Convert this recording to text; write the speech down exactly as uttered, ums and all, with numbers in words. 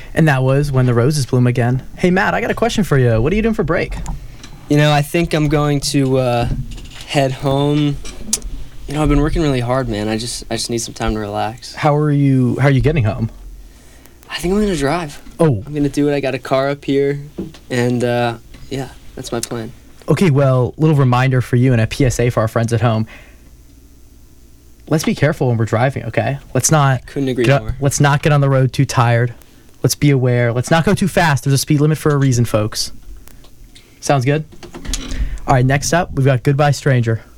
And that was When the Roses Bloom Again. Hey, Matt, I got a question for you. What are you doing for break? You know, I think I'm going to uh, head home. You know, I've been working really hard, man. I just I just need some time to relax. How are you How are you getting home? I think I'm going to drive. Oh. I'm going to do it. I got a car up here, and uh, yeah, that's my plan. Okay, well, little reminder for you and a P S A for our friends at home. Let's be careful when we're driving, okay? Let's not Couldn't agree get, more. Let's not get on the road too tired. Let's be aware. Let's not go too fast. There's a speed limit for a reason, folks. Sounds good? All right, next up, we've got Goodbye Stranger.